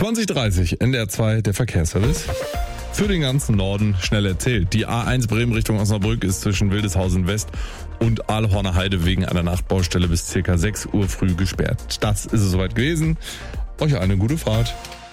20:30 NDR 2, der Verkehrsservice. Für den ganzen Norden schnell erzählt. Die A1 Bremen Richtung Osnabrück ist zwischen Wildeshausen West und Aalhorner Heide wegen einer Nachtbaustelle bis ca. 6 Uhr früh gesperrt. Das ist es soweit gewesen. Euch eine gute Fahrt.